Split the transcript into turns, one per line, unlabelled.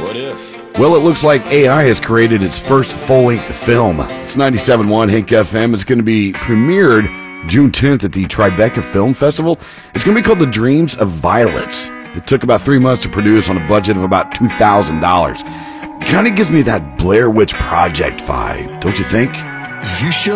What if?
Well, it looks like AI has created its first full-length film. It's 97.1 Hank FM. It's going to be premiered June 10th at the Tribeca Film Festival. It's going to be called The Dreams of Violets. It took about 3 months to produce on a budget of about $2,000. Kind of gives me that Blair Witch Project vibe, don't you think?
You show